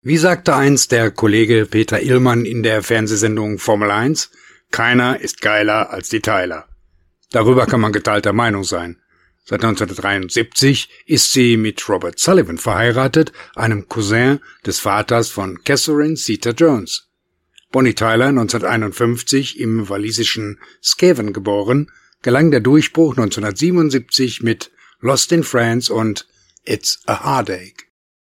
Wie sagte einst der Kollege Peter Illmann in der Fernsehsendung Formel 1, keiner ist geiler als die Tyler. Darüber kann man geteilter Meinung sein. Seit 1973 ist sie mit Robert Sullivan verheiratet, einem Cousin des Vaters von Catherine Zeta-Jones. Bonnie Tyler, 1951 im walisischen Skewen geboren, gelang der Durchbruch 1977 mit Lost in France und It's a Heartache.